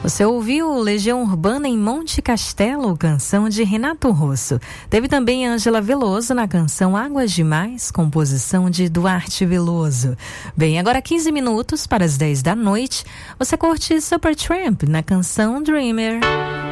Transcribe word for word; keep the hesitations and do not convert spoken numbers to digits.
Você ouviu Legião Urbana em Monte Castelo, canção de Renato Russo. Teve também Ângela Veloso na canção Águas Demais, composição de Duarte Veloso. Bem, agora quinze minutos para as dez da noite, você curte Supertramp na canção Dreamer.